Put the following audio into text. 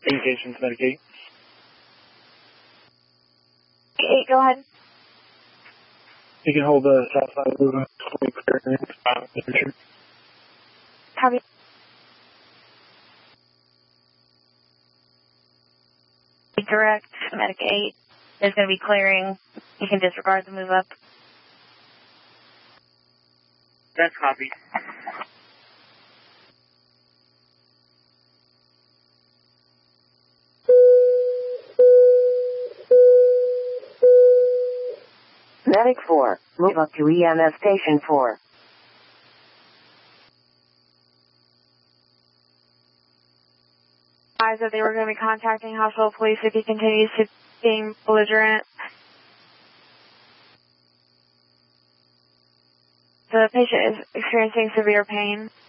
Communications, Medicaid. 8, go ahead. You can hold the south side of the movement. Clearance. Copy. Direct, Medic 8 is going to be clearing. You can disregard the move up. That's copied. Medic 4, move up to EMS Station 4. That they were going to be contacting hospital police if he continues to being belligerent. The patient is experiencing severe pain.